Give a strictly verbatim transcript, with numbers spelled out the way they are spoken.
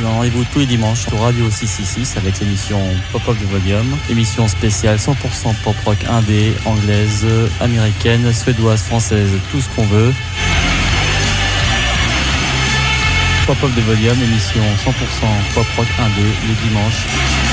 vous donne rendez-vous tous les dimanches sur Radio six cent soixante-six avec l'émission Pop-Up de Volume. Émission spéciale cent pour cent pop-rock indé, anglaise, américaine, suédoise, française, tout ce qu'on veut. Pop-Up de Volume, émission cent pour cent pop-rock indé, le dimanche.